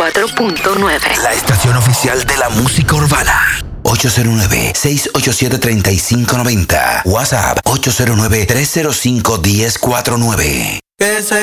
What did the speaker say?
94.9. La estación oficial de la música urbana. 809-687-3590. WhatsApp 809-305-1049.